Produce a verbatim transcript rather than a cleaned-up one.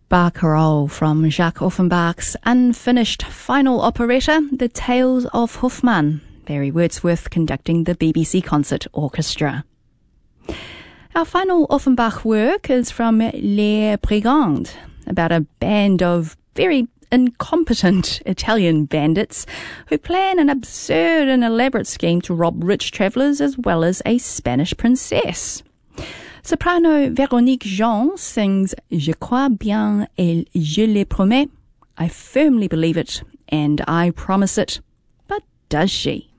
Barcarolle from Jacques Offenbach's unfinished final operetta, The Tales of Hoffmann, Barry Wordsworth conducting the B B C Concert Orchestra. Our final Offenbach work is from Les Brigands, about a band of very incompetent Italian bandits who plan an absurd and elaborate scheme to rob rich travellers as well as a Spanish princess. Soprano Véronique Jean sings Je crois bien et je le promets. I firmly believe it and I promise it. But does she?